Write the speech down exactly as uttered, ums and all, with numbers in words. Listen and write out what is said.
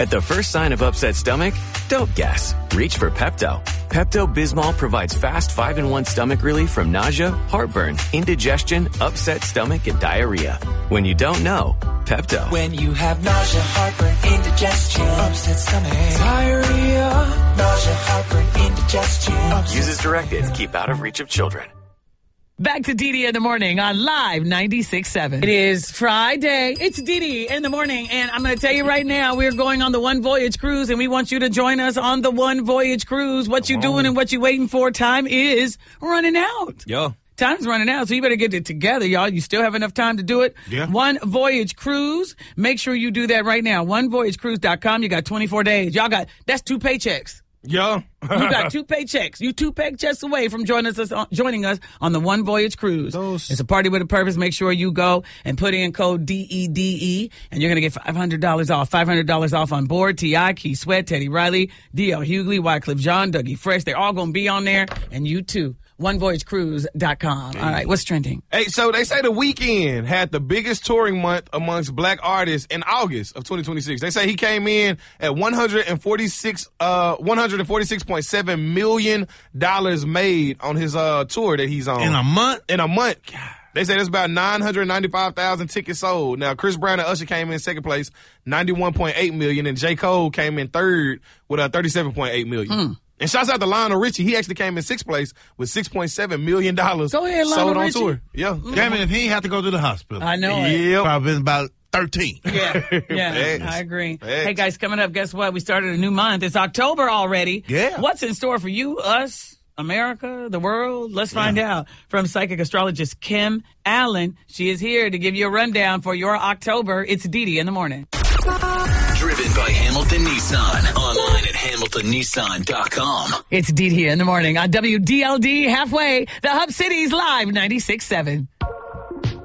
At the first sign of upset stomach, don't guess. Reach for Pepto. Pepto-Bismol provides fast five in one stomach relief from nausea, heartburn, indigestion, upset stomach, and diarrhea. When you don't know, Pepto. When you have nausea, heartburn, indigestion, upset stomach, diarrhea, nausea, heartburn, indigestion. Upset Use as directed. Keep out of reach of children. Back to Dee Dee in the morning on Live ninety-six point seven. It is Friday. It's Dee Dee in the morning. And I'm going to tell you right now, we're going on the One Voyage Cruise, and we want you to join us on the One Voyage Cruise. What you doing and what you waiting for? Time is running out. Yeah. Time's running out, so you better get it together, y'all. You still have enough time to do it. Yeah. One Voyage Cruise. Make sure you do that right now. one voyage cruise dot com. You got twenty-four days. Y'all got, that's two paychecks. Yeah. You got two paychecks. You two paychecks away from joining us on, joining us on the One Voyage Cruise. Those- It's a party with a purpose. Make sure you go and put in code D E D E, and you're going to get five hundred dollars off. five hundred dollars off on board. T I, Keith Sweat, Teddy Riley, D L Hughley, Wycliffe Jean, Dougie Fresh. They're all going to be on there, and you too. one voyage cruise dot com. All right, what's trending? Hey, so they say The Weeknd had the biggest touring month amongst black artists in August of twenty twenty-six. They say he came in at one hundred forty-six, uh, one hundred forty-six point seven million dollars made on his uh, tour that he's on. In a month? In a month. They say there's about nine hundred ninety-five thousand tickets sold. Now, Chris Brown and Usher came in second place, ninety-one point eight million dollars, and J. Cole came in third with uh, thirty-seven point eight million dollars. Hmm. And shouts out to Lionel Richie. He actually came in sixth place with six point seven million dollars Go ahead, Lionel sold on Richie. tour. Yeah. Damn it, if he ain't have to go to the hospital. I know it. Yep. Probably been about thirteen. Yeah, yeah, Thanks. I agree. Thanks. Hey, guys, coming up, guess what? We started a new month. It's October already. Yeah. What's in store for you, us, America, the world? Let's find out from psychic astrologist Kim Allen. She is here to give you a rundown for your October. It's Dee Dee in the morning. Driven by Hamilton Nissan. Online at hamilton nissan dot com. It's Dee Dee in the morning on W D L D Halfway, the Hub City's Live ninety-six point seven.